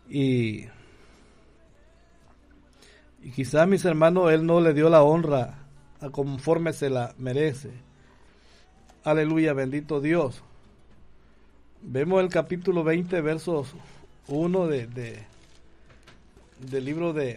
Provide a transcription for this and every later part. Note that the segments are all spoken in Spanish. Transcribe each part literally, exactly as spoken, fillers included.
y, y quizás, mis hermanos, él no le dio la honra a conforme se la merece. Aleluya, bendito Dios. Vemos el capítulo veinte, versos uno de, de, del libro de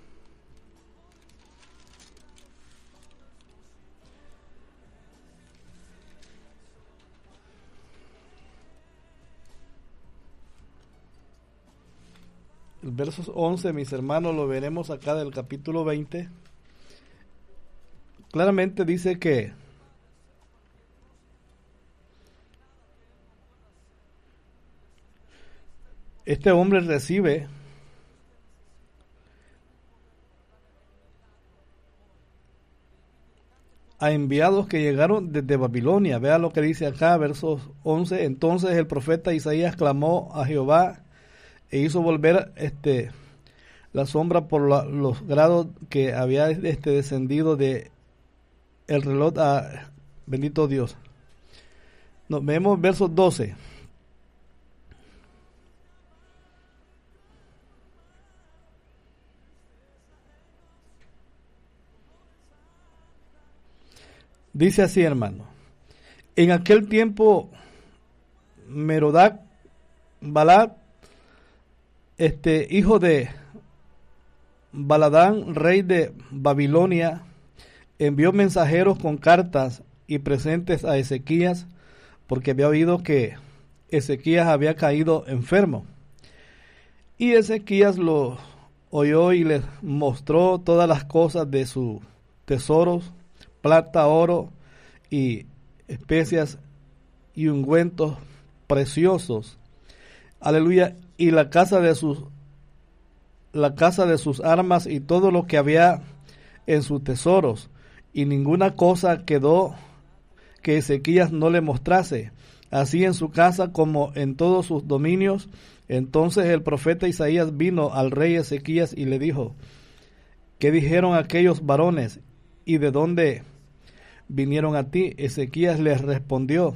el versos once, mis hermanos, lo veremos acá del capítulo veinte. Claramente dice que este hombre recibe a enviados que llegaron desde Babilonia. Vea lo que dice acá, versos once. Entonces el profeta Isaías clamó a Jehová e hizo volver este la sombra por la, los grados que había este descendido de el reloj a bendito Dios. Nos vemos versos doce. Dice así, hermano. En aquel tiempo Merodac Balad, este hijo de Baladán, rey de Babilonia, envió mensajeros con cartas y presentes a Ezequías, porque había oído que Ezequías había caído enfermo. Y Ezequías lo oyó y les mostró todas las cosas de sus tesoros, plata, oro y especias y ungüentos preciosos. Aleluya. Y la casa de sus la casa de sus armas y todo lo que había en sus tesoros, y ninguna cosa quedó que Ezequías no le mostrase, así en su casa como en todos sus dominios. Entonces el profeta Isaías vino al rey Ezequías y le dijo: ¿qué dijeron aquellos varones y de dónde vinieron a ti? Ezequías les respondió: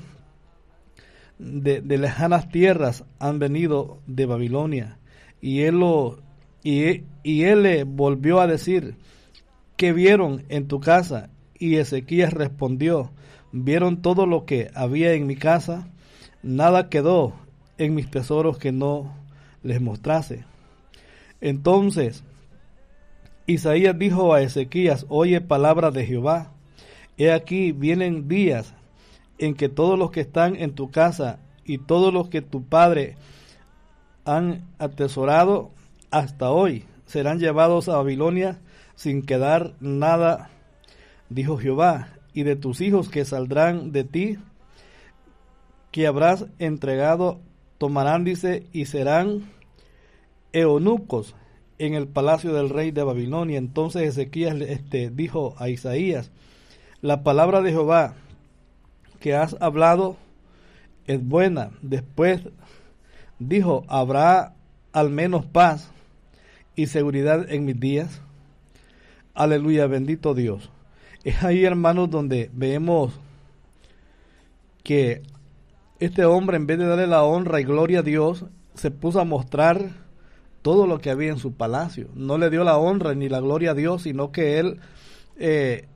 de, de lejanas tierras han venido de Babilonia. Y él lo y, y él le volvió a decir: ¿qué vieron en tu casa? Y Ezequías respondió: vieron todo lo que había en mi casa, nada quedó en mis tesoros que no les mostrase. Entonces Isaías dijo a Ezequías: oye palabra de Jehová. He aquí vienen días en que todos los que están en tu casa y todos los que tu padre han atesorado hasta hoy serán llevados a Babilonia sin quedar nada, dijo Jehová. Y de tus hijos que saldrán de ti, que habrás entregado, tomarán, dice, y serán eunucos en el palacio del rey de Babilonia. Entonces Ezequías este, dijo a Isaías: la palabra de Jehová que has hablado es buena. Después dijo: habrá al menos paz y seguridad en mis días. Aleluya, bendito Dios. Es ahí, hermanos, donde vemos que este hombre, en vez de darle la honra y gloria a Dios, se puso a mostrar todo lo que había en su palacio. No le dio la honra ni la gloria a Dios, sino que él eh,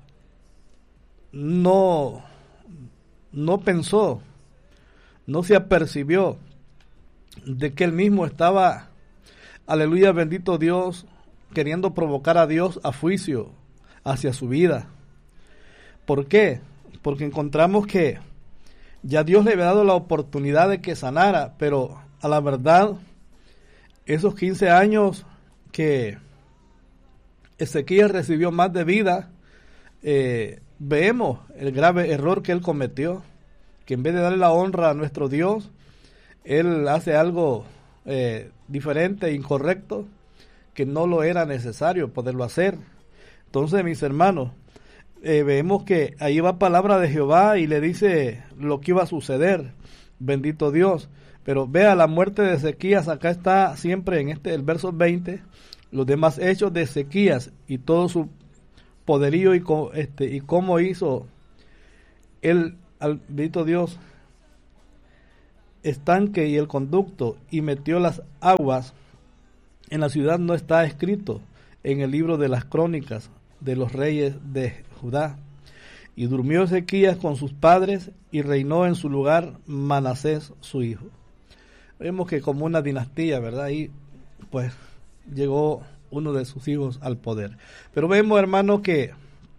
no, no pensó, no se apercibió de que él mismo estaba, aleluya, bendito Dios, queriendo provocar a Dios a juicio hacia su vida. ¿Por qué? Porque encontramos que ya Dios le había dado la oportunidad de que sanara, pero a la verdad, esos quince años que Ezequías recibió más de vida, eh, vemos el grave error que él cometió, que en vez de darle la honra a nuestro Dios, él hace algo eh, diferente, incorrecto, que no lo era necesario poderlo hacer. Entonces, mis hermanos, eh, vemos que ahí va palabra de Jehová y le dice lo que iba a suceder, bendito Dios. Pero vea la muerte de Ezequías, acá está siempre en este el verso veinte, los demás hechos de Ezequías y todo su poderío y, este, y cómo hizo él, al bendito Dios, estanque y el conducto, y metió las aguas en la ciudad no está escrito en el libro de las crónicas de los reyes de Judá. Y durmió Ezequías con sus padres y reinó en su lugar Manasés su hijo. Vemos que como una dinastía, ¿verdad? Y pues llegó uno de sus hijos al poder. Pero vemos, hermano, que,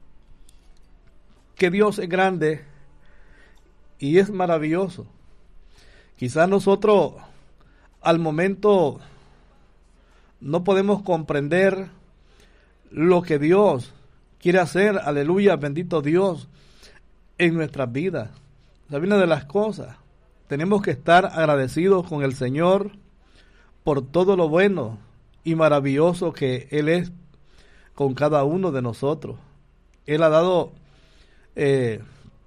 que Dios es grande y es maravilloso. Quizás nosotros al momento no podemos comprender lo que Dios quiere hacer, aleluya, bendito Dios, en nuestras vidas. La una de las cosas, tenemos que estar agradecidos con el Señor por todo lo bueno y maravilloso que Él es con cada uno de nosotros. Él ha dado eh,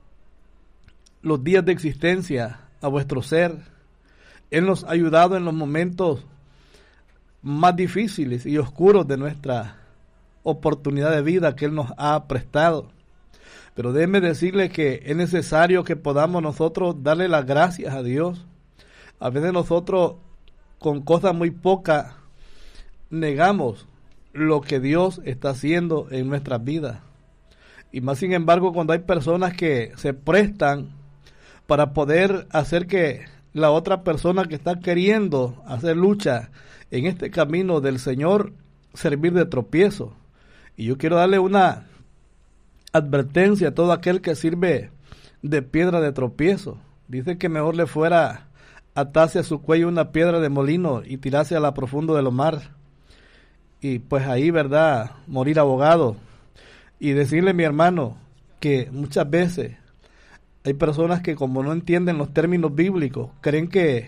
los días de existencia a vuestro ser. Él nos ha ayudado en los momentos más difíciles y oscuros de nuestra oportunidad de vida que Él nos ha prestado. Pero déjeme decirle que es necesario que podamos nosotros darle las gracias a Dios. A veces nosotros con cosas muy pocas negamos lo que Dios está haciendo en nuestras vidas. Y más sin embargo, cuando hay personas que se prestan para poder hacer que la otra persona que está queriendo hacer lucha en este camino del Señor servir de tropiezo. Y yo quiero darle una advertencia a todo aquel que sirve de piedra de tropiezo. Dice que mejor le fuera atarse a su cuello una piedra de molino y tirarse a la profundo de lo mar. Y pues ahí, ¿verdad?, morir ahogado. Y decirle, mi hermano, que muchas veces hay personas que como no entienden los términos bíblicos, creen que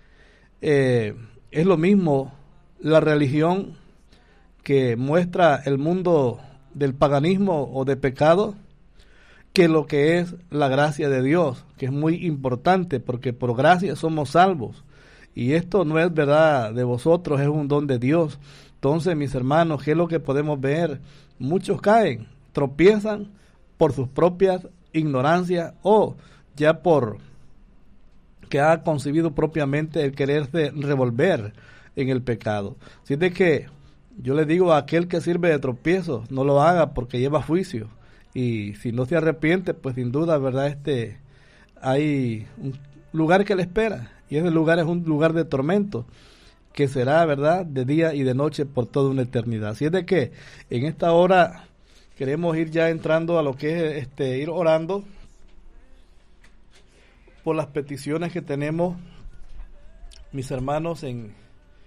eh, es lo mismo la religión que muestra el mundo del paganismo o de pecado que lo que es la gracia de Dios, que es muy importante porque por gracia somos salvos. Y esto no es verdad de vosotros, es un don de Dios. Entonces, mis hermanos, ¿qué es lo que podemos ver? Muchos caen, tropiezan por sus propias ignorancias o ya por que ha concebido propiamente el quererse revolver en el pecado. Así de que yo le digo a aquel que sirve de tropiezo, no lo haga porque lleva juicio. Y si no se arrepiente, pues sin duda, ¿verdad? Este, hay un lugar que le espera. Y ese lugar es un lugar de tormento que será, ¿verdad?, de día y de noche por toda una eternidad. Así es de que en esta hora queremos ir ya entrando a lo que es este, ir orando por las peticiones que tenemos, mis hermanos, en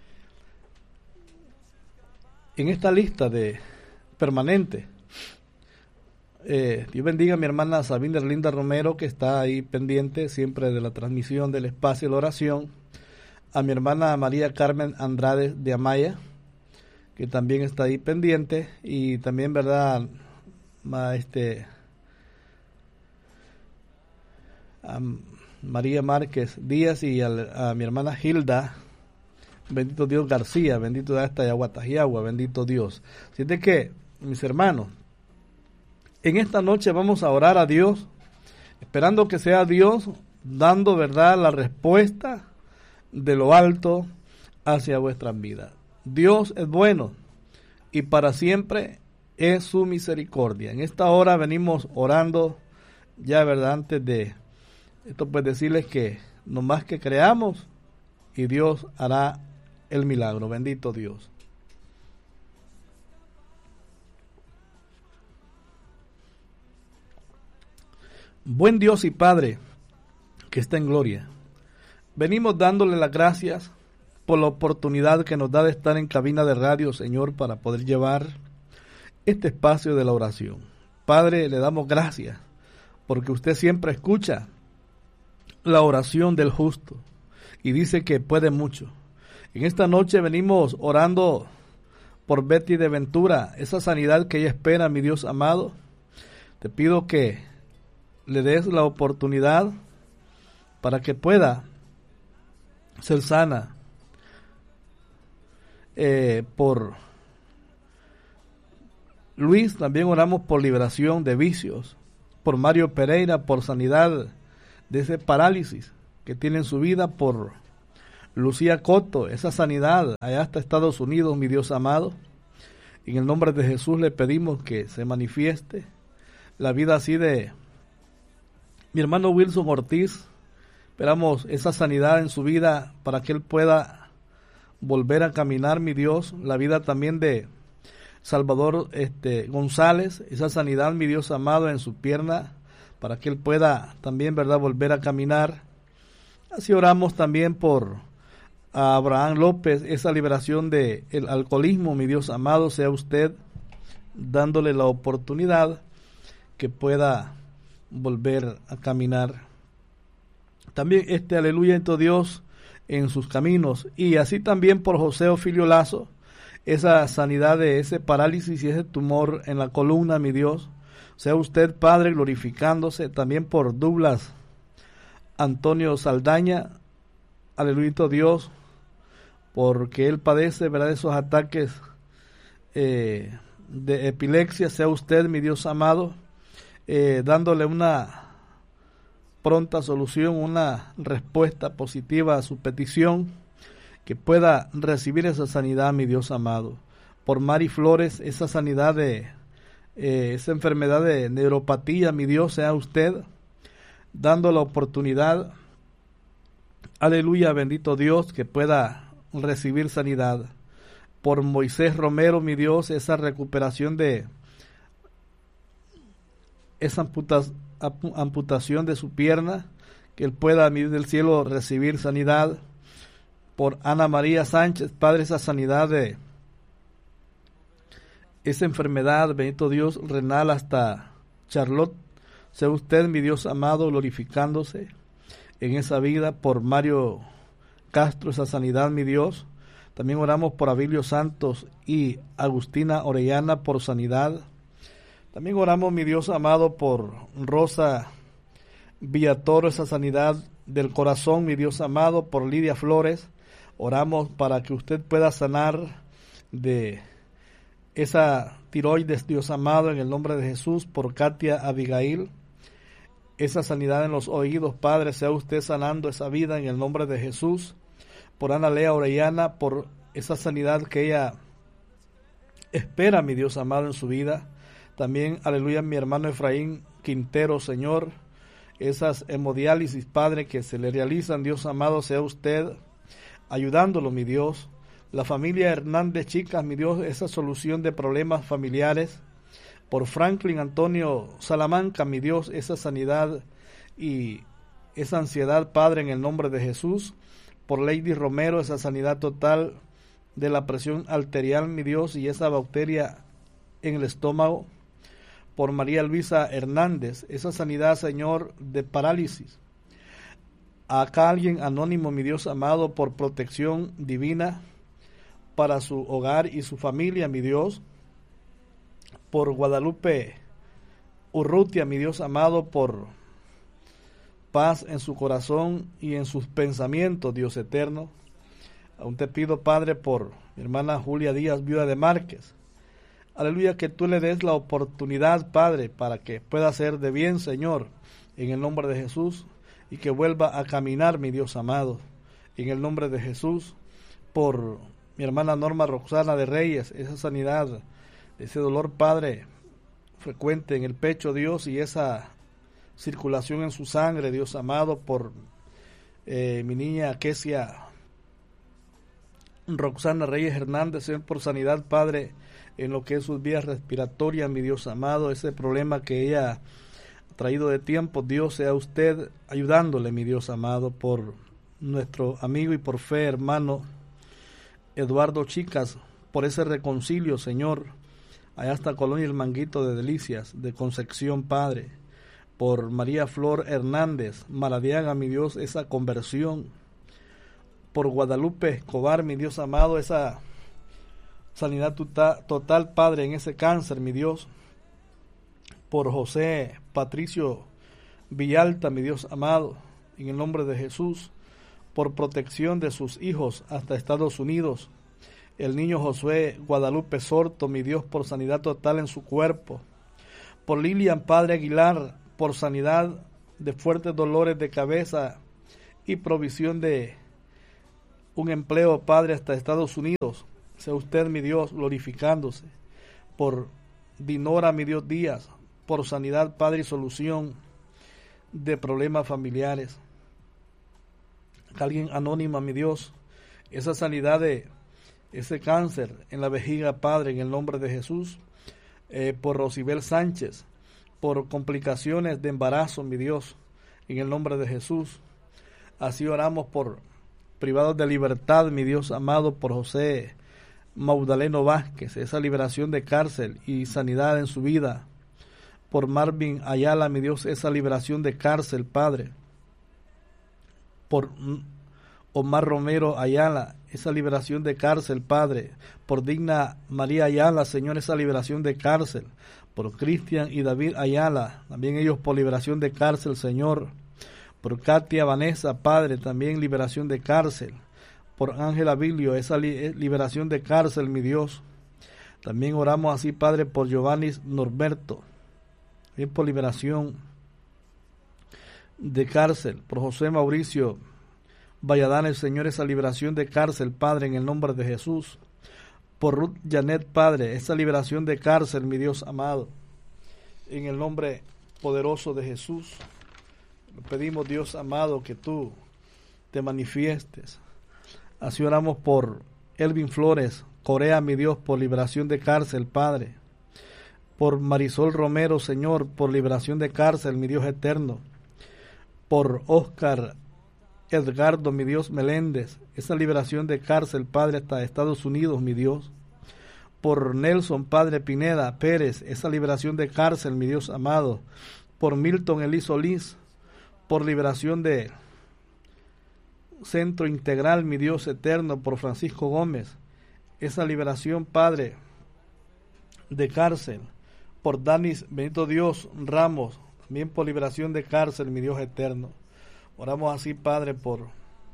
en esta lista de permanente. Eh, Dios bendiga a mi hermana Sabina Linda Romero, que está ahí pendiente siempre de la transmisión del espacio de la oración. A mi hermana María Carmen Andrade de Amaya, que también está ahí pendiente. Y también, ¿verdad?, a, este, a María Márquez Díaz y a, a mi hermana Hilda, bendito Dios, García, bendito de esta Yaguatajiagua, bendito Dios. Así de que, mis hermanos, en esta noche vamos a orar a Dios, esperando que sea Dios dando, ¿verdad?, la respuesta de lo alto hacia vuestras vidas. Dios es bueno y para siempre es su misericordia. En esta hora venimos orando ya, ¿verdad?, antes de esto, pues decirles que nomás que creamos y Dios hará el milagro. Bendito Dios. Buen Dios y Padre que está en gloria, venimos dándole las gracias por la oportunidad que nos da de estar en cabina de radio, Señor, para poder llevar este espacio de la oración. Padre, le damos gracias porque usted siempre escucha la oración del justo y dice que puede mucho. En esta noche venimos orando por Betty de Ventura, esa sanidad que ella espera, mi Dios amado. Te pido que le des la oportunidad para que pueda ser sana. Eh, por Luis también oramos por liberación de vicios. Por Mario Pereira, por sanidad de ese parálisis que tiene en su vida, por Lucía Coto, esa sanidad allá hasta Estados Unidos, mi Dios amado. En el nombre de Jesús le pedimos que se manifieste la vida así de mi hermano Wilson Ortiz. Esperamos esa sanidad en su vida para que él pueda volver a caminar, mi Dios. La vida también de Salvador este, González, esa sanidad, mi Dios amado, en su pierna, para que él pueda también, ¿verdad?, volver a caminar. Así oramos también por a Abraham López, esa liberación del alcoholismo, mi Dios amado, sea usted dándole la oportunidad que pueda volver a caminar. También este aleluya en tu Dios en sus caminos, y así también por José Ofilio Lazo, esa sanidad de ese parálisis y ese tumor en la columna, mi Dios, sea usted, Padre, glorificándose. También por Douglas Antonio Saldaña, aleluya Dios, porque él padece, ¿verdad?, esos ataques eh, de epilepsia. Sea usted, mi Dios amado, eh, dándole una pronta solución, una respuesta positiva a su petición, que pueda recibir esa sanidad, mi Dios amado. Por Mari Flores, esa sanidad de eh, esa enfermedad de neuropatía, mi Dios, sea usted dando la oportunidad, aleluya, bendito Dios, que pueda recibir sanidad. Por Moisés Romero, mi Dios, esa recuperación de esa amputa- amputación de su pierna, que él pueda, mi Dios del cielo, recibir sanidad. Por Ana María Sánchez, Padre, esa sanidad de esa enfermedad, bendito Dios, renal hasta Charlotte, sea usted, mi Dios amado, glorificándose en esa vida. Por Mario Castro, esa sanidad, mi Dios. También oramos por Abilio Santos y Agustina Orellana por sanidad. También oramos, mi Dios amado, por Rosa Villatoro, esa sanidad del corazón, mi Dios amado. Por Lidia Flores, oramos para que usted pueda sanar de esa tiroides, Dios amado, en el nombre de Jesús. Por Katia Abigail, esa sanidad en los oídos, Padre, sea usted sanando esa vida en el nombre de Jesús. Por Ana Lea Orellana, por esa sanidad que ella espera, mi Dios amado, en su vida. También, aleluya, mi hermano Efraín Quintero, Señor, esas hemodiálisis, Padre, que se le realizan, Dios amado, sea usted ayudándolo, mi Dios. La familia Hernández Chicas, mi Dios, esa solución de problemas familiares. Por Franklin Antonio Salamanca, mi Dios, esa sanidad y esa ansiedad, Padre, en el nombre de Jesús. Por Lady Romero, esa sanidad total de la presión arterial, mi Dios, y esa bacteria en el estómago. Por María Luisa Hernández, esa sanidad, Señor, de parálisis. Acá alguien anónimo, mi Dios amado, por protección divina para su hogar y su familia, mi Dios. Por Guadalupe Urrutia, mi Dios amado, por paz en su corazón y en sus pensamientos, Dios eterno. Aún te pido, Padre, por mi hermana Julia Díaz, viuda de Márquez. Aleluya, que tú le des la oportunidad, Padre, para que pueda ser de bien, Señor, en el nombre de Jesús, y que vuelva a caminar, mi Dios amado, en el nombre de Jesús. Por mi hermana Norma Roxana de Reyes, esa sanidad, ese dolor, Padre, frecuente en el pecho, Dios, y esa circulación en su sangre, Dios amado. Por eh, mi niña Kesia Roxana Reyes Hernández, Señor, por sanidad, Padre, en lo que es sus vías respiratorias, mi Dios amado, ese problema que ella ha traído de tiempo, Dios, sea usted ayudándole, mi Dios amado. Por nuestro amigo y por fe, hermano Eduardo Chicas, por ese reconcilio, Señor, allá hasta Colonia El Manguito de Delicias, de Concepción, Padre. Por María Flor Hernández Maradiaga, mi Dios, esa conversión. Por Guadalupe Escobar, mi Dios amado, esa sanidad total, Padre, en ese cáncer, mi Dios. Por José Patricio Villalta, mi Dios amado, en el nombre de Jesús. Por protección de sus hijos hasta Estados Unidos. El niño Josué Guadalupe Sorto, mi Dios, por sanidad total en su cuerpo. Por Lilian Padre Aguilar, por sanidad de fuertes dolores de cabeza y provisión de un empleo, Padre, hasta Estados Unidos. Sea usted, mi Dios, glorificándose. Por Dinora, mi Dios, Díaz, por sanidad, Padre, y solución de problemas familiares. Alguien anónima, mi Dios, esa sanidad de ese cáncer en la vejiga, Padre, en el nombre de Jesús. Eh, por Rosibel Sánchez, por complicaciones de embarazo, mi Dios, en el nombre de Jesús. Así oramos por privados de libertad, mi Dios amado, por José Maudaleno Vázquez, esa liberación de cárcel y sanidad en su vida. Por Marvin Ayala, mi Dios, esa liberación de cárcel, Padre. Por Omar Romero Ayala, esa liberación de cárcel, Padre. Por Digna María Ayala, Señor, esa liberación de cárcel. Por Cristian y David Ayala, también ellos por liberación de cárcel, Señor. Por Katia Vanessa, Padre, también liberación de cárcel. Por Ángela Vilio, esa li liberación de cárcel, mi Dios. También oramos así, Padre, por Giovanni Norberto, también por liberación de cárcel. Por José Mauricio Valladán, el Señor, esa liberación de cárcel, Padre, en el nombre de Jesús. Por Ruth Janet, Padre, esa liberación de cárcel, mi Dios amado, en el nombre poderoso de Jesús. Pedimos, Dios amado, que tú te manifiestes. Así oramos por Elvin Flores Corea, mi Dios, por liberación de cárcel, Padre. Por Marisol Romero, Señor, por liberación de cárcel, mi Dios eterno. Por Oscar Edgardo, mi Dios, Meléndez, esa liberación de cárcel, Padre, hasta Estados Unidos, mi Dios. Por Nelson, Padre Pineda Pérez, esa liberación de cárcel, mi Dios amado. Por Milton Elí Solís, por liberación de Centro Integral, mi Dios eterno. Por Francisco Gómez, esa liberación, Padre, de cárcel. Por Danis Benito Dios Ramos, también por liberación de cárcel, mi Dios eterno. Oramos así, Padre, por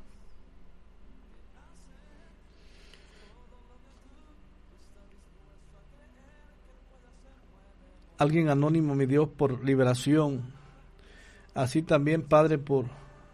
alguien anónimo, mi Dios, por liberación. Así también, Padre, por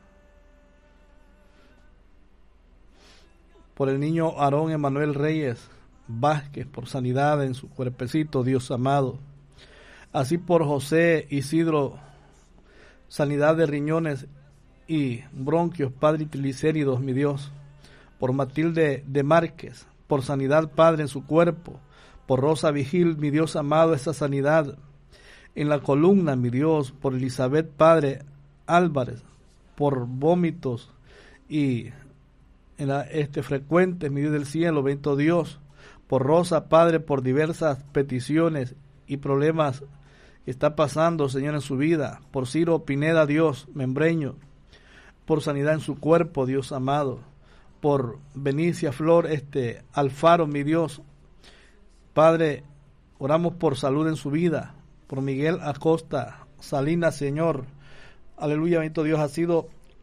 por el niño Aarón Emanuel Reyes Vázquez, por sanidad en su cuerpecito, Dios amado. Así por José Isidro, sanidad de riñones y bronquios, Padre, y triglicéridos, mi Dios. Por Matilde de Márquez, por sanidad, Padre, en su cuerpo. Por Rosa Vigil, mi Dios amado, esa sanidad en la columna, mi Dios. Por Elizabeth, Padre Álvarez, por vómitos y en la, este frecuente, mi Dios del cielo, bendito Dios. Por Rosa, Padre, por diversas peticiones y problemas que está pasando, Señor, en su vida. Por Ciro Pineda, Dios, membreño, por sanidad en su cuerpo, Dios amado. Por Benicia Flor este Alfaro, mi Dios, Padre, oramos por salud en su vida. Por Miguel Acosta Salinas, Señor, aleluya, bendito Dios, ha sido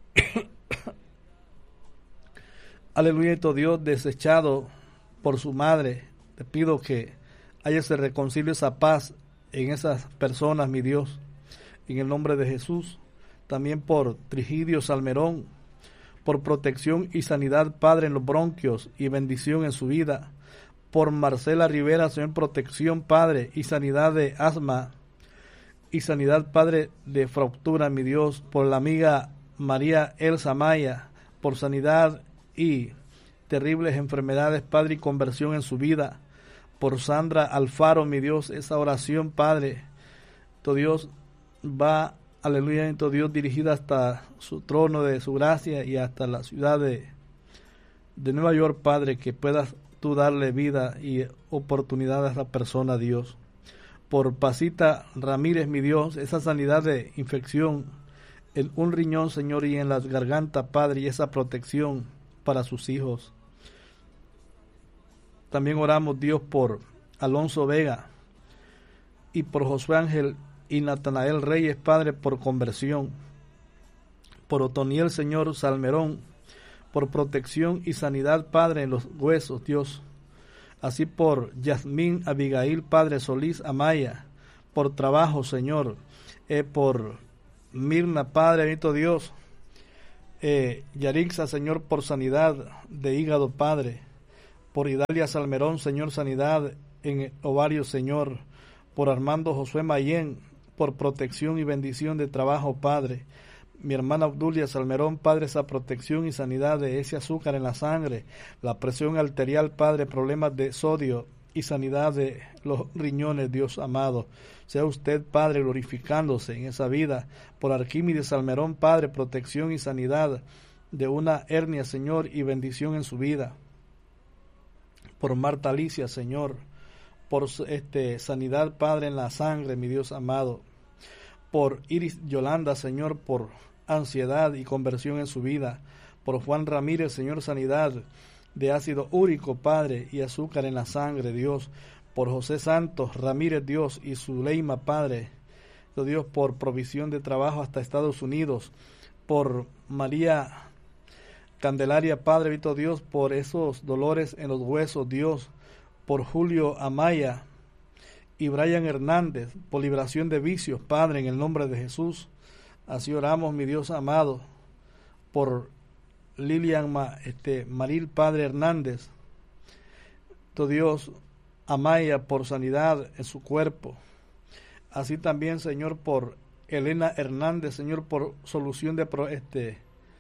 aleluya, bendito Dios, desechado por su madre. Te pido que haya ese reconcilio, esa paz en esas personas, mi Dios, en el nombre de Jesús. También por Trigidio Salmerón, por protección y sanidad, Padre, en los bronquios y bendición en su vida. Por Marcela Rivera, Señor, protección, Padre, y sanidad de asma y sanidad, Padre, de fractura, mi Dios. Por la amiga María Elsa Maya, por sanidad y terribles enfermedades, Padre, y conversión en su vida. Por Sandra Alfaro, mi Dios, esa oración, Padre, tu Dios, va, aleluya, tu Dios, dirigida hasta su trono de su gracia y hasta la ciudad de, de Nueva York, Padre, que puedas tú darle vida y oportunidad a esa persona, Dios. Por Pasita Ramírez, mi Dios, esa sanidad de infección en un riñón, Señor, y en las gargantas, Padre, y esa protección para sus hijos. También oramos, Dios, por Alonso Vega y por Josué Ángel y Natanael Reyes, Padre, por conversión. Por Otoniel, Señor, Salmerón, por protección y sanidad, Padre, en los huesos, Dios. Así por Yasmín Abigail, Padre, Solís Amaya, por trabajo, Señor. Eh, por Mirna, Padre, bendito Dios, eh, Yarixa, Señor, por sanidad de hígado, Padre. Por Idalia Salmerón, Señor, sanidad en ovario, Señor. Por Armando Josué Mayén, por protección y bendición de trabajo, Padre. Mi hermana Obdulia Salmerón, Padre, esa protección y sanidad de ese azúcar en la sangre, la presión arterial, Padre, problemas de sodio y sanidad de los riñones, Dios amado. Sea usted, Padre, glorificándose en esa vida. Por Arquímedes Salmerón, Padre, protección y sanidad de una hernia, Señor, y bendición en su vida. Por Marta Alicia, Señor, por este sanidad, Padre, en la sangre, mi Dios amado. Por Iris Yolanda, Señor, por ansiedad y conversión en su vida. Por Juan Ramírez, Señor, sanidad de ácido úrico, Padre, y azúcar en la sangre, Dios. Por José Santos Ramírez, Dios, y Zuleima, Padre, Dios, por provisión de trabajo hasta Estados Unidos. Por María Candelaria, Padre, Vito, Dios, por esos dolores en los huesos, Dios. Por Julio Amaya y Brian Hernández, por liberación de vicios, Padre, en el nombre de Jesús. Así oramos, mi Dios amado. Por Lilian Ma, este, Maril, Padre Hernández, tu Dios, Amaya, por sanidad en su cuerpo. Así también, Señor, por Elena Hernández, Señor, por solución de pro, este,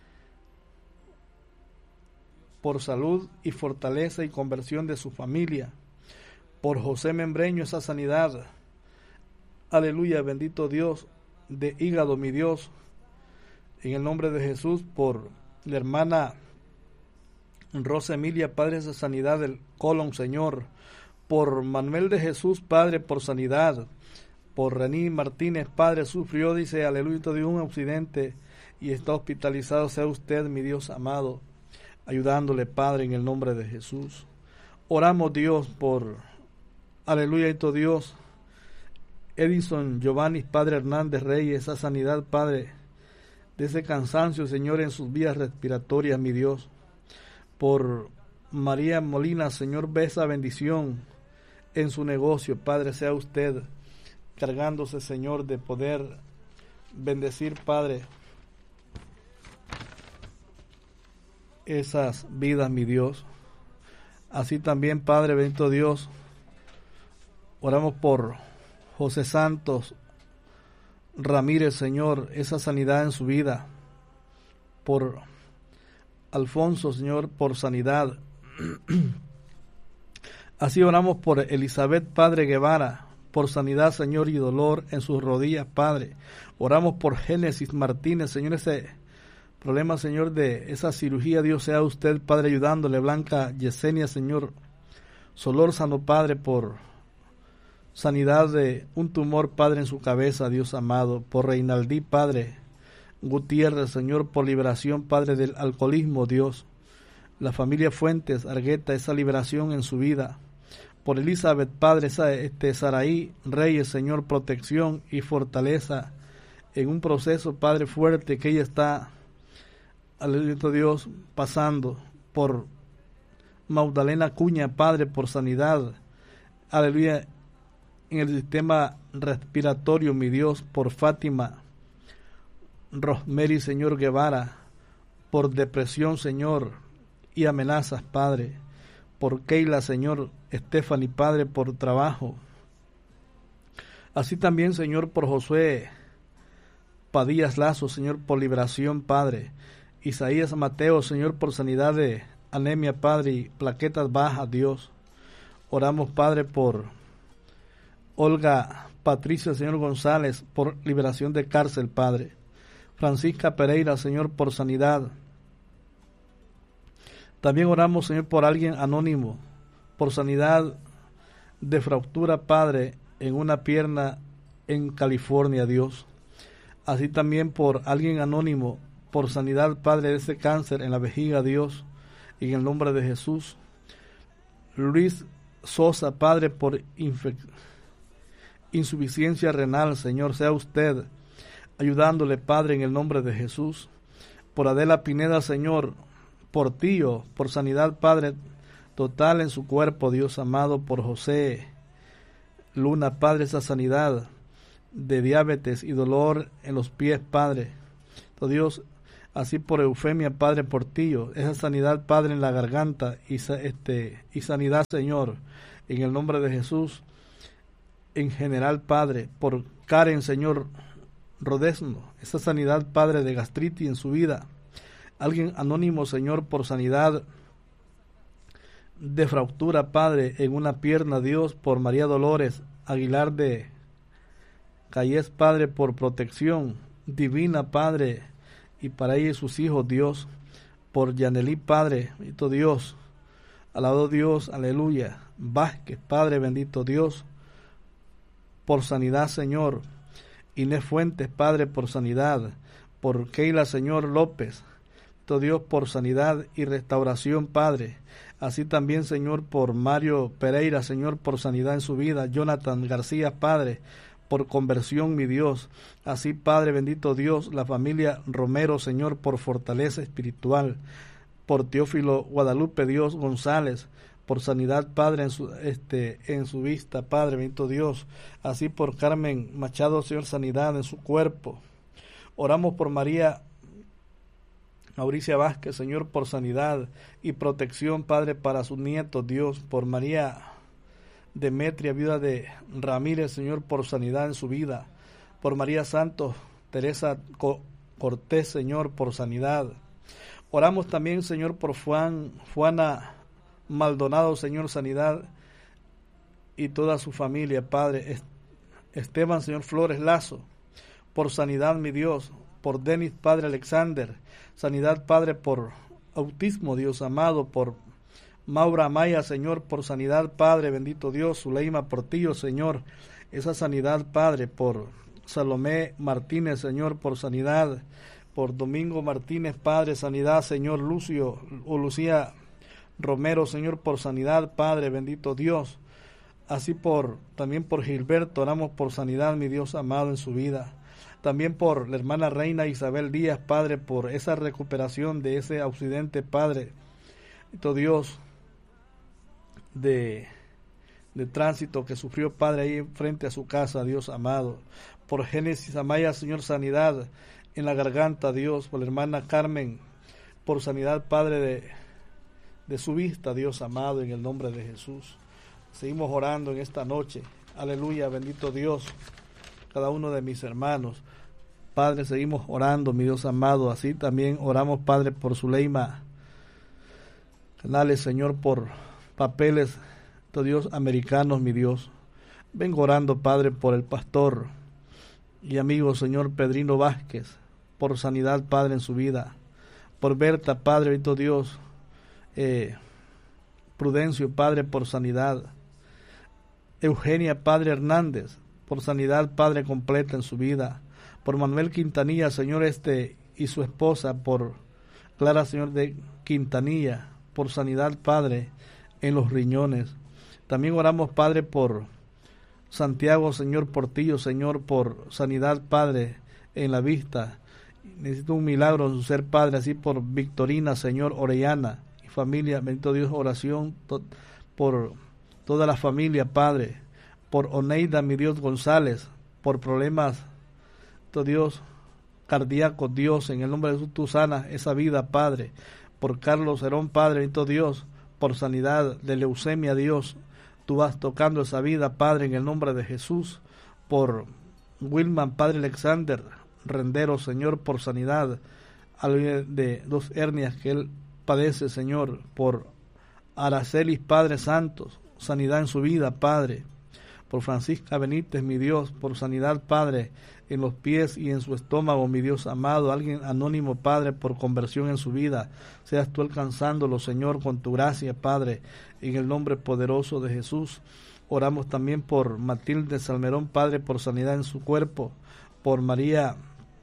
por salud y fortaleza y conversión de su familia. Por José Membreño, esa sanidad, aleluya, bendito Dios, de hígado, mi Dios, en el nombre de Jesús. Por la hermana Rosa Emilia, Padre, esa sanidad del colon, Señor. Por Manuel de Jesús, Padre, por sanidad. Por Rení Martínez, Padre, sufrió, dice, aleluya, de un accidente y está hospitalizado. Sea usted, mi Dios amado, ayudándole, Padre, en el nombre de Jesús. Oramos, Dios, por, aleluya, y Dios, Edison Giovanni, Padre Hernández Reyes, esa sanidad, Padre, de ese cansancio, Señor, en sus vías respiratorias, mi Dios. Por María Molina, Señor, ve esa bendición en su negocio, Padre, sea usted cargándose, Señor, de poder bendecir, Padre, esas vidas, mi Dios. Así también, Padre, bendito Dios, oramos por José Santos Ramírez, Señor, esa sanidad en su vida. Por Alfonso, Señor, por sanidad. Así oramos por Elizabeth, Padre Guevara, por sanidad, Señor, y dolor en sus rodillas, Padre. Oramos por Génesis Martínez, Señor, ese problema, Señor, de esa cirugía, Dios, sea usted, Padre, ayudándole. Blanca Yesenia, Señor, Solórzano, Padre, por sanidad de un tumor, Padre, en su cabeza, Dios amado. Por Reinaldí, Padre Gutiérrez, Señor, por liberación, Padre, del alcoholismo, Dios. La familia Fuentes Argueta, esa liberación en su vida. Por Elizabeth, Padre, esa, este, Saraí Reyes, Señor, protección y fortaleza en un proceso, Padre, fuerte que ella está, aleluya, Dios, pasando. Por Magdalena Cuña, Padre, por sanidad, aleluya, en el sistema respiratorio, mi Dios. Por Fátima Rosemary, Señor, Guevara, por depresión, Señor, y amenazas, Padre. Por Keila, Señor, Stephanie, Padre, por trabajo. Así también, Señor, por Josué Padillas Lazo, Señor, por liberación, Padre. Isaías Mateo, Señor, por sanidad de anemia, Padre, y plaquetas bajas, Dios. Oramos, Padre, por Olga Patricia, Señor González, por liberación de cárcel, Padre. Francisca Pereira, Señor, por sanidad. También oramos, Señor, por alguien anónimo, por sanidad de fractura, Padre, en una pierna en California, Dios. Así también por alguien anónimo, por sanidad, Padre, de ese cáncer en la vejiga, Dios, en el nombre de Jesús. Luis Sosa, Padre, por infección, insuficiencia renal, Señor, sea usted ayudándole, Padre, en el nombre de Jesús. Por Adela Pineda, Señor, por Tío, por sanidad, Padre, total en su cuerpo, Dios amado. Por José Luna, Padre, esa sanidad de diabetes y dolor en los pies, Padre. Oh Dios, así por Eufemia, Padre Portillo, esa sanidad, Padre, en la garganta y, este, y sanidad, Señor, en el nombre de Jesús, en general, Padre, por Karen, Señor, Rodesno, esa sanidad, Padre, de gastritis en su vida. Alguien anónimo, Señor, por sanidad de fractura, Padre, en una pierna, Dios, por María Dolores Aguilar de Calles, Padre, por protección divina, Padre, y para ella y sus hijos, Dios, por Yanelí, Padre, bendito Dios, alabado Dios, aleluya, Vázquez, Padre, bendito Dios, por sanidad, Señor, Inés Fuentes, Padre, por sanidad, por Keila, Señor, López, bendito Dios, por sanidad y restauración, Padre, así también, Señor, por Mario Pereira, Señor, por sanidad en su vida, Jonathan García, Padre, por conversión, mi Dios, así, Padre, bendito Dios, la familia Romero, Señor, por fortaleza espiritual, por Teófilo Guadalupe, Dios, González, por sanidad, Padre, en su, este, en su vista, Padre, bendito Dios, así por Carmen Machado, Señor, sanidad en su cuerpo. Oramos por María Mauricia Vázquez, Señor, por sanidad y protección, Padre, para sus nietos, Dios, por María Demetria, viuda de Ramírez, Señor, por sanidad en su vida, por María Santos, Teresa Cortés, Señor, por sanidad. Oramos también, Señor, por Juan, Juana Maldonado, Señor, sanidad y toda su familia, Padre. Esteban, Señor, Flores Lazo, por sanidad, mi Dios, por Denis, Padre Alexander, sanidad, Padre, por autismo, Dios amado, por Maura Maya, Señor, por sanidad, Padre, bendito Dios, Zuleima Portillo, Señor, esa sanidad, Padre, por Salomé Martínez, Señor, por sanidad, por Domingo Martínez, Padre, sanidad, Señor, Lucio o Lucía Romero, Señor, por sanidad, Padre, bendito Dios, así por, también por Gilberto, oramos por sanidad, mi Dios amado, en su vida, también por la hermana Reina Isabel Díaz, Padre, por esa recuperación de ese accidente, Padre, bendito Dios, de, de tránsito que sufrió, Padre, ahí frente a su casa, Dios amado, por Génesis Amaya, Señor, sanidad en la garganta, Dios, por la hermana Carmen, por sanidad, Padre, de, de su vista, Dios amado, en el nombre de Jesús. Seguimos orando en esta noche, aleluya, bendito Dios, cada uno de mis hermanos, Padre, seguimos orando, mi Dios amado, así también oramos, Padre, por Zuleima Canales, Señor, por papeles, oh Dios, americanos, mi Dios. Vengo orando, Padre, por el pastor y amigo, Señor, Pedrino Vázquez, por sanidad, Padre, en su vida, por Berta, Padre, bendito Dios, eh, Prudencio, Padre, por sanidad, Eugenia, Padre Hernández, por sanidad, Padre, completa en su vida, por Manuel Quintanilla, Señor, este, y su esposa, por Clara, Señor, de Quintanilla, por sanidad, Padre, en los riñones. También oramos, Padre, por Santiago, Señor, Portillo, Señor, por sanidad, Padre, en la vista. Necesito un milagro en su ser, Padre, así por Victorina, Señor, Orellana y familia, bendito Dios, oración to- por toda la familia, Padre, por Oneida, mi Dios, González, por problemas, bendito Dios, cardíacos, Dios, en el nombre de Jesús, tú sanas esa vida, Padre, por Carlos Herón, Padre, bendito Dios, por sanidad de leucemia, Dios, tú vas tocando esa vida, Padre, en el nombre de Jesús, por Wilman, Padre Alexander Rendero, Señor, por sanidad de dos hernias que él padece, Señor, por Aracelis, Padre Santos, sanidad en su vida, Padre, por Francisca Benítez, mi Dios, por sanidad, Padre, en los pies y en su estómago, mi Dios amado, alguien anónimo, Padre, por conversión en su vida, seas tú alcanzándolo, Señor, con tu gracia, Padre, en el nombre poderoso de Jesús. Oramos también por Matilde Salmerón, Padre, por sanidad en su cuerpo, por María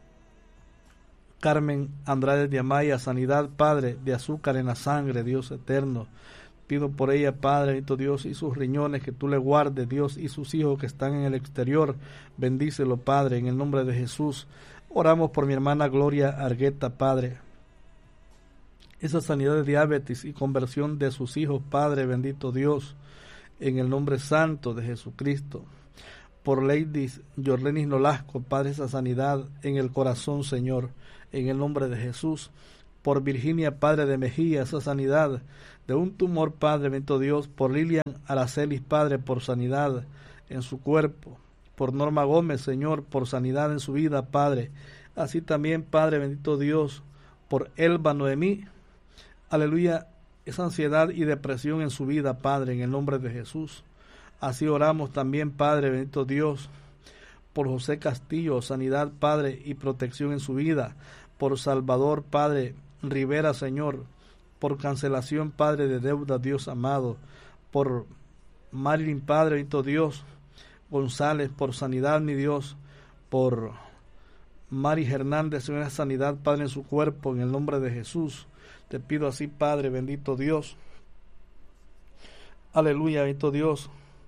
Carmen Andrade de Amaya, sanidad, Padre, de azúcar en la sangre, Dios eterno. Pido por ella, Padre, bendito Dios, y sus riñones, que tú le guardes, Dios, y sus hijos que están en el exterior. Bendícelo, Padre, en el nombre de Jesús. Oramos por mi hermana Gloria Argueta, Padre. Esa sanidad de diabetes y conversión de sus hijos, Padre, bendito Dios, en el nombre santo de Jesucristo. Por Lady Yorlenis Nolasco, Padre, esa sanidad en el corazón, Señor, en el nombre de Jesús. Por Virginia, Padre, de Mejía, esa sanidad de un tumor, Padre, bendito Dios. Por Lilian Aracelis, Padre, por sanidad en su cuerpo. Por Norma Gómez, Señor, por sanidad en su vida, Padre. Así también, Padre, bendito Dios, por Elba Noemí, aleluya, esa ansiedad y depresión en su vida, Padre, en el nombre de Jesús. Así oramos también, Padre, bendito Dios, por José Castillo, sanidad, Padre, y protección en su vida. Por Salvador, Padre, Rivera, Señor, por cancelación, Padre, de deuda, Dios amado. Por Marilyn, Padre, bendito Dios, González, por sanidad, mi Dios. Por Mari Hernández, Señor, sanidad, Padre, en su cuerpo, en el nombre de Jesús. Te pido así, Padre, bendito Dios. Aleluya, bendito Dios.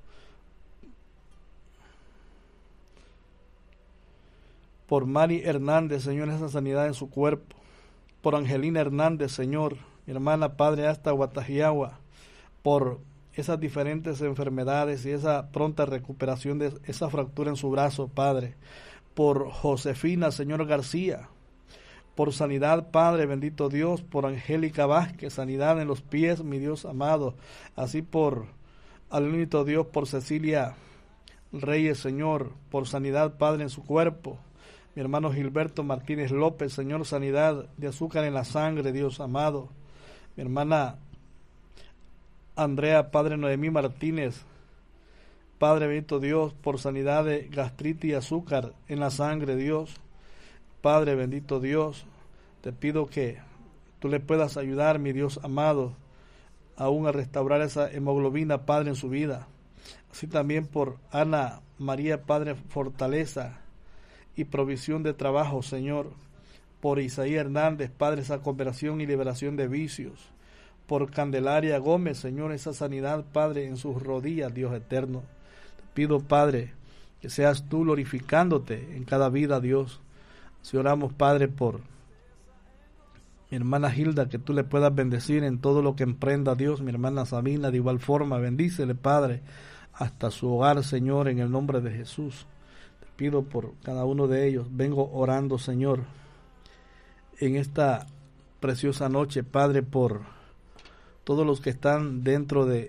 Por Mari Hernández, Señor, esa sanidad en su cuerpo. Por Angelina Hernández, Señor, mi hermana, Padre, hasta Guatajiagua. Por esas diferentes enfermedades y esa pronta recuperación de esa fractura en su brazo, Padre. Por Josefina, Señor García. Por sanidad, Padre, bendito Dios. Por Angélica Vázquez, sanidad en los pies, mi Dios amado. Así por, aleluya, Dios, por Cecilia Reyes, Señor, por sanidad, Padre, en su cuerpo. Mi hermano Gilberto Martínez López, Señor, sanidad de azúcar en la sangre, Dios amado. Mi hermana Andrea, Padre, Noemí Martínez, Padre, bendito Dios, por sanidad de gastritis y azúcar en la sangre, Dios. Padre, bendito Dios, te pido que tú le puedas ayudar, mi Dios amado, aún a restaurar esa hemoglobina, Padre, en su vida. Así también por Ana María, Padre, fortaleza y provisión de trabajo, Señor. Por Isaías Hernández, Padre, esa conversión y liberación de vicios. Por Candelaria Gómez, Señor, esa sanidad, Padre, en sus rodillas, Dios eterno. Te pido, Padre, que seas tú glorificándote en cada vida, Dios. Si oramos, Padre, por mi hermana Hilda, que tú le puedas bendecir en todo lo que emprenda, Dios. Mi hermana Sabina, de igual forma, bendícele, Padre, hasta su hogar, Señor, en el nombre de Jesús. Te pido por cada uno de ellos. Vengo orando, Señor, en esta preciosa noche, Padre, por todos los que están dentro de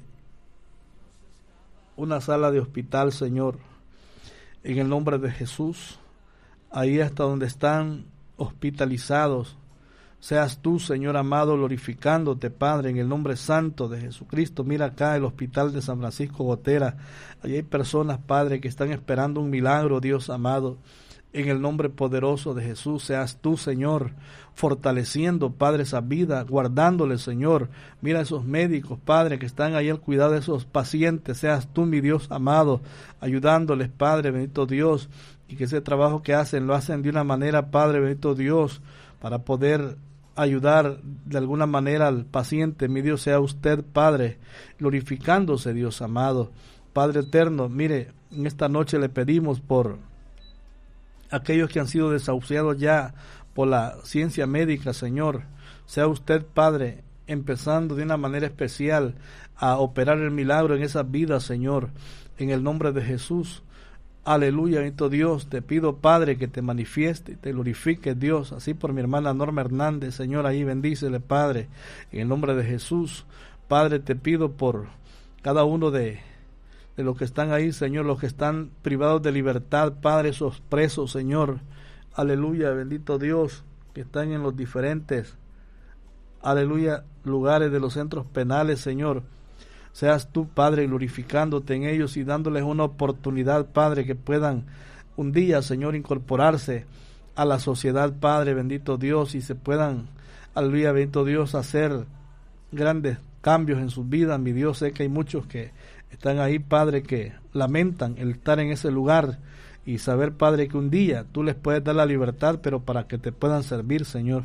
una sala de hospital, Señor, en el nombre de Jesús. Ahí hasta donde están hospitalizados, seas tú, Señor amado, glorificándote, Padre, en el nombre santo de Jesucristo. Mira acá el hospital de San Francisco Gotera. Allí hay personas, Padre, que están esperando un milagro, Dios amado. En el nombre poderoso de Jesús, seas tú, Señor, fortaleciendo, Padre, esa vida, guardándole, Señor. Mira esos médicos, Padre, que están ahí al cuidado de esos pacientes. Seas tú, mi Dios amado, ayudándoles, Padre, bendito Dios. Y que ese trabajo que hacen, lo hacen de una manera, Padre, bendito Dios, para poder ayudar de alguna manera al paciente. Mi Dios, sea usted, Padre, glorificándose, Dios amado. Padre eterno, mire, en esta noche le pedimos por aquellos que han sido desahuciados ya por la ciencia médica, Señor. Sea usted, Padre, empezando de una manera especial a operar el milagro en esas vidas, Señor, en el nombre de Jesús. Aleluya, bendito Dios. Te pido, Padre, que te manifieste y te glorifique, Dios. Así por mi hermana Norma Hernández, Señor, ahí bendícele, Padre, en el nombre de Jesús. Padre, te pido por cada uno de, de los que están ahí, Señor, los que están privados de libertad, Padre, esos presos, Señor. Aleluya, bendito Dios, que están en los diferentes, aleluya, lugares de los centros penales, Señor. Seas tú, Padre, glorificándote en ellos y dándoles una oportunidad, Padre, que puedan un día, Señor, incorporarse a la sociedad, Padre, bendito Dios, y se puedan, aleluya, bendito Dios, hacer grandes cambios en sus vidas. Mi Dios, sé que hay muchos que están ahí, Padre, que lamentan el estar en ese lugar y saber, Padre, que un día tú les puedes dar la libertad, pero para que te puedan servir, Señor,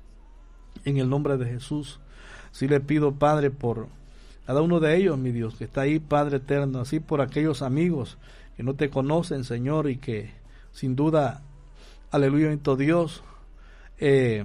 en el nombre de Jesús. Sí le pido, Padre, por cada uno de ellos, mi Dios, que está ahí, Padre eterno, así por aquellos amigos que no te conocen, Señor, y que sin duda, aleluya, bendito Dios, eh,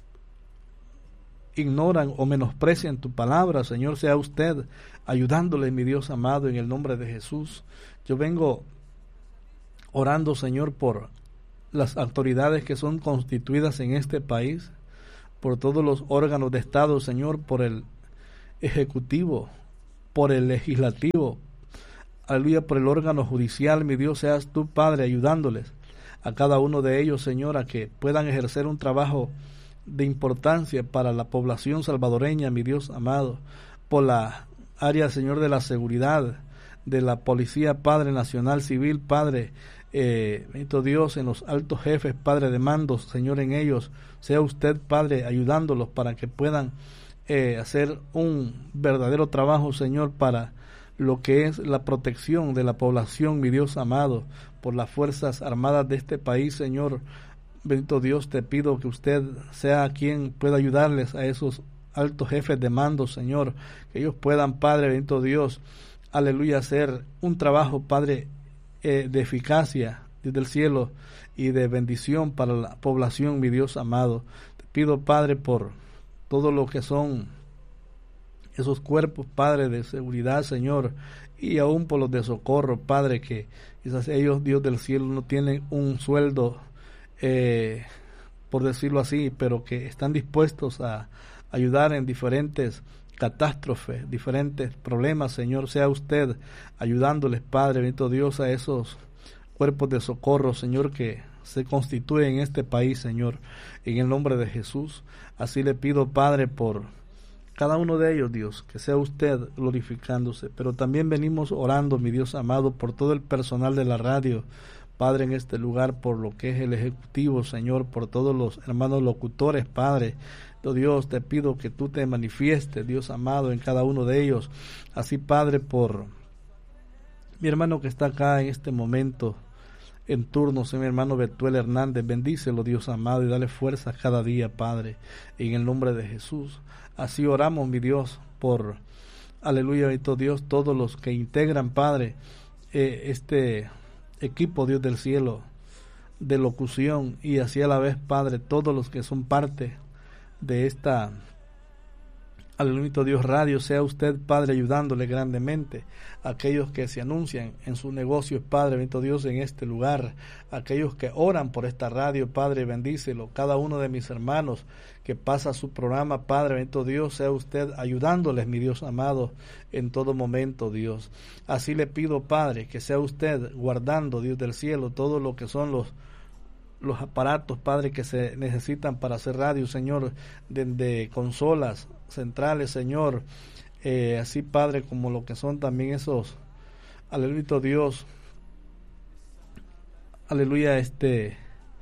ignoran o menosprecian tu palabra, Señor. Sea usted ayudándole, mi Dios amado, en el nombre de Jesús. Yo vengo orando, Señor, por las autoridades que son constituidas en este país, por todos los órganos de Estado, Señor, por el Ejecutivo, por el Legislativo, aleluya, por el órgano judicial, mi Dios, seas tú, Padre, ayudándoles a cada uno de ellos, Señor, a que puedan ejercer un trabajo de importancia para la población salvadoreña, mi Dios amado, por la área, Señor, de la seguridad, de la Policía, Padre Nacional Civil, Padre, eh, bendito Dios, en los altos jefes, Padre de mandos, Señor, en ellos, sea usted, Padre, ayudándolos para que puedan eh, hacer un verdadero trabajo, Señor, para lo que es la protección de la población, mi Dios amado, por las Fuerzas Armadas de este país, Señor. Bendito Dios, te pido que usted sea quien pueda ayudarles a esos altos jefes de mando, Señor, que ellos puedan, Padre, bendito Dios, aleluya, hacer un trabajo, Padre, eh, de eficacia desde el cielo y de bendición para la población, mi Dios amado. Te pido, Padre, por todo lo que son esos cuerpos, Padre, de seguridad, Señor, y aún por los de socorro, Padre, que quizás ellos, Dios del cielo, no tienen un sueldo, eh, por decirlo así, pero que están dispuestos a ayudar en diferentes catástrofes, diferentes problemas, Señor. Sea usted ayudándoles, Padre, bendito Dios, a esos cuerpos de socorro, Señor, que se constituyen en este país, Señor, en el nombre de Jesús. Así le pido, Padre, por cada uno de ellos, Dios, que sea usted glorificándose, pero también venimos orando, mi Dios amado, por todo el personal de la radio, Padre, en este lugar, por lo que es el Ejecutivo, Señor, por todos los hermanos locutores, Padre. Oh, Dios, te pido que tú te manifiestes, Dios amado, en cada uno de ellos. Así, Padre, por mi hermano que está acá en este momento en turno, mi hermano Betuel Hernández, bendícelo, Dios amado, y dale fuerza cada día, Padre, en el nombre de Jesús. Así oramos, mi Dios, por, aleluya, bendito Dios, todos los que integran, Padre, eh, este equipo, Dios del cielo, de locución, y así a la vez, Padre, todos los que son parte de esta, aleluya, Dios radio, sea usted, Padre, ayudándole grandemente a aquellos que se anuncian en sus negocios, Padre, bendito Dios, en este lugar, aquellos que oran por esta radio, Padre, bendícelo, cada uno de mis hermanos que pasa su programa, Padre, bendito Dios, sea usted ayudándoles, mi Dios amado, en todo momento, Dios. Así le pido, Padre, que sea usted guardando, Dios del cielo, todo lo que son los los aparatos, Padre, que se necesitan para hacer radio, Señor, desde consolas centrales, Señor, eh, así, Padre, como lo que son también esos, aleluya, Dios, aleluya, este,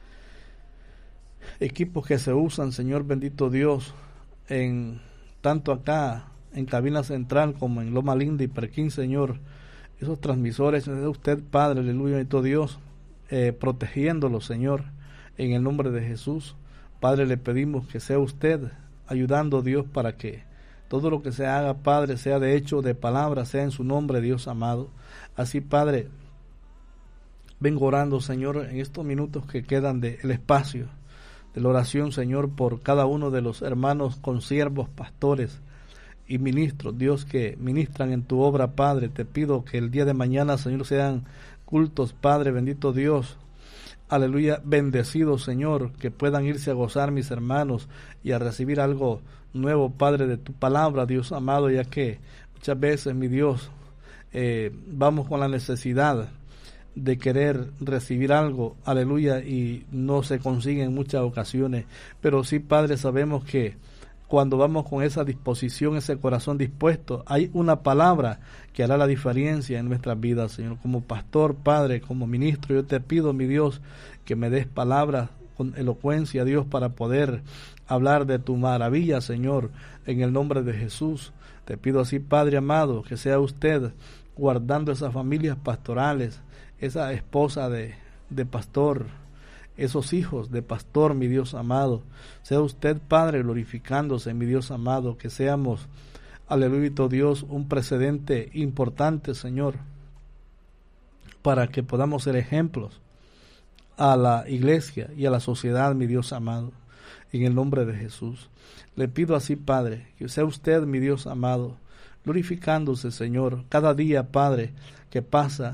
equipos que se usan, Señor, bendito Dios, en tanto acá, en cabina central, como en Loma Linda y Perquín, Señor, esos transmisores, de usted, Padre, aleluya, bendito Dios, Eh, protegiéndolo, Señor, en el nombre de Jesús. Padre, le pedimos que sea usted ayudando, Dios, para que todo lo que se haga, Padre, sea de hecho, de palabra, sea en su nombre, Dios amado. Así, Padre, vengo orando, Señor, en estos minutos que quedan del espacio de la oración, Señor, por cada uno de los hermanos consiervos, pastores y ministros, Dios, que ministran en tu obra, Padre. Te pido que el día de mañana, Señor, sean cultos, Padre, bendito Dios, aleluya, bendecidos, Señor, que puedan irse a gozar mis hermanos y a recibir algo nuevo, Padre, de tu palabra, Dios amado, ya que muchas veces, mi Dios, eh, vamos con la necesidad de querer recibir algo, aleluya, y no se consigue en muchas ocasiones, pero sí, Padre, sabemos que cuando vamos con esa disposición, ese corazón dispuesto, hay una palabra que hará la diferencia en nuestras vidas, Señor. Como pastor, Padre, como ministro, yo te pido, mi Dios, que me des palabras con elocuencia, Dios, para poder hablar de tu maravilla, Señor, en el nombre de Jesús. Te pido así, Padre amado, que sea usted guardando esas familias pastorales, esa esposa de, de pastor, esos hijos de pastor, mi Dios amado. Sea usted, Padre, glorificándose, mi Dios amado, que seamos, aleluya, Dios, un precedente importante, Señor, para que podamos ser ejemplos a la iglesia y a la sociedad, mi Dios amado, en el nombre de Jesús. Le pido así, Padre, que sea usted, mi Dios amado, glorificándose, Señor, cada día, Padre, que pasa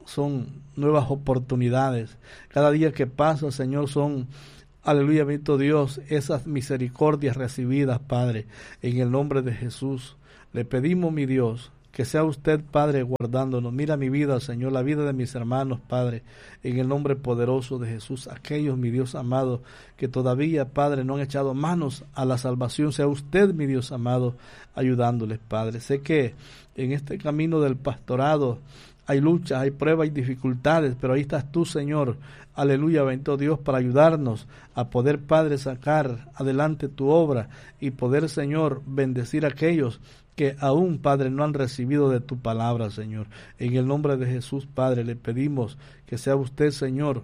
son nuevas oportunidades. Cada día que pasa, Señor, son, aleluya, bendito Dios, esas misericordias recibidas, Padre, en el nombre de Jesús. Le pedimos, mi Dios, que sea usted, Padre, guardándonos. Mira mi vida, Señor, la vida de mis hermanos, Padre, en el nombre poderoso de Jesús. Aquellos, mi Dios amado, que todavía, Padre, no han echado manos a la salvación. Sea usted, mi Dios amado, ayudándoles, Padre. Sé que en este camino del pastorado hay luchas, hay pruebas, hay dificultades, pero ahí estás tú, Señor, aleluya, bendito Dios, para ayudarnos a poder, Padre, sacar adelante tu obra y poder, Señor, bendecir a aquellos que aún, Padre, no han recibido de tu palabra, Señor. En el nombre de Jesús, Padre, le pedimos que sea usted, Señor,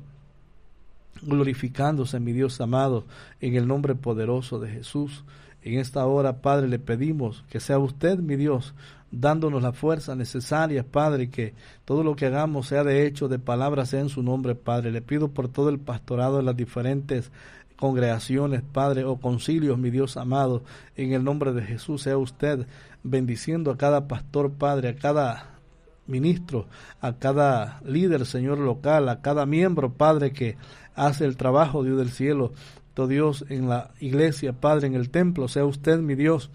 glorificándose, mi Dios amado, en el nombre poderoso de Jesús. En esta hora, Padre, le pedimos que sea usted, mi Dios, dándonos la fuerza necesaria, Padre, que todo lo que hagamos sea de hecho, de palabra, sea en su nombre, Padre. Le pido por todo el pastorado de las diferentes congregaciones, Padre, o concilios, mi Dios amado, en el nombre de Jesús, sea usted bendiciendo a cada pastor, Padre, a cada ministro, a cada líder, Señor, local, a cada miembro, Padre, que hace el trabajo, Dios del cielo, todo Dios, en la iglesia, Padre, en el templo, sea usted, mi Dios,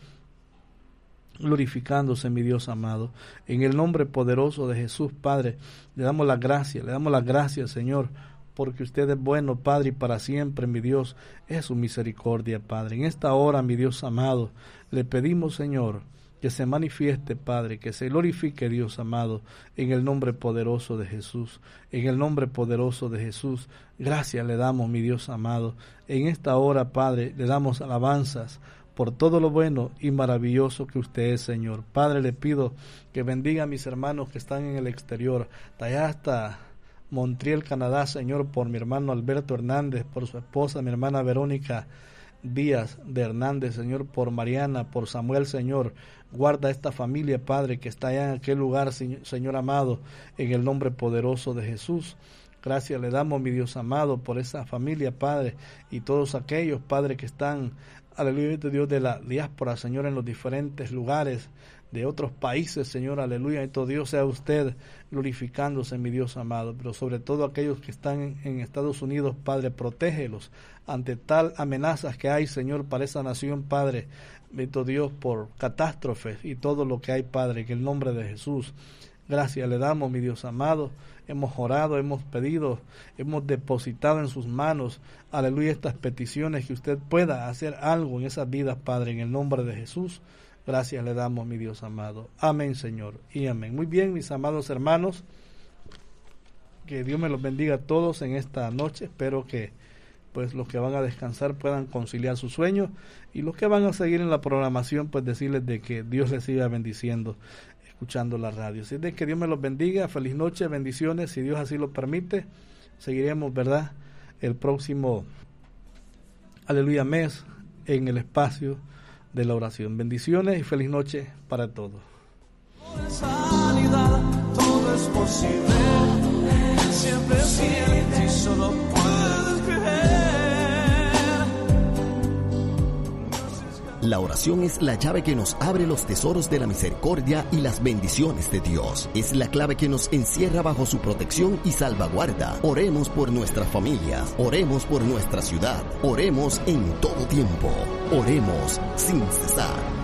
glorificándose, mi Dios amado, en el nombre poderoso de Jesús, Padre. Le damos las gracias, le damos las gracias, Señor, porque usted es bueno, Padre, y para siempre, mi Dios, es su misericordia, Padre. En esta hora, mi Dios amado, le pedimos, Señor, que se manifieste, Padre, que se glorifique, Dios amado, en el nombre poderoso de Jesús, en el nombre poderoso de Jesús. Gracias le damos, mi Dios amado. En esta hora, Padre, le damos alabanzas por todo lo bueno y maravilloso que usted es, Señor. Padre, le pido que bendiga a mis hermanos que están en el exterior, allá hasta Montreal, Canadá, Señor, por mi hermano Alberto Hernández, por su esposa, mi hermana Verónica Díaz de Hernández, Señor, por Mariana, por Samuel, Señor. Guarda esta familia, Padre, que está allá en aquel lugar, Señor amado, en el nombre poderoso de Jesús. Gracias le damos, mi Dios amado, por esa familia, Padre, y todos aquellos, Padre, que están, aleluya, Dios, de la diáspora, Señor, en los diferentes lugares de otros países, Señor, aleluya, y todo Dios, sea usted glorificándose, mi Dios amado, pero sobre todo aquellos que están en, en Estados Unidos, Padre, protégelos ante tal amenazas que hay, Señor, para esa nación, Padre, bendito Dios, por catástrofes y todo lo que hay, Padre, en el nombre de Jesús. Gracias le damos, mi Dios amado. Hemos orado, hemos pedido, hemos depositado en sus manos, aleluya, estas peticiones, que usted pueda hacer algo en esas vidas, Padre, en el nombre de Jesús. Gracias le damos, mi Dios amado. Amén, Señor, y amén. Muy bien, mis amados hermanos, que Dios me los bendiga a todos en esta noche. Espero que pues los que van a descansar puedan conciliar su sueño, y los que van a seguir en la programación, pues decirles de que Dios les siga bendiciendo escuchando la radio. Así de que Dios me los bendiga, feliz noche, bendiciones, si Dios así lo permite. Seguiremos, ¿verdad?, el próximo, aleluya, mes en el espacio de la oración. Bendiciones y feliz noche para todos. Sanidad, todo es posible, siempre sientes y solo puedes creer. La oración es la llave que nos abre los tesoros de la misericordia y las bendiciones de Dios. Es la clave que nos encierra bajo su protección y salvaguarda. Oremos por nuestras familias, oremos por nuestra ciudad, oremos en todo tiempo, oremos sin cesar.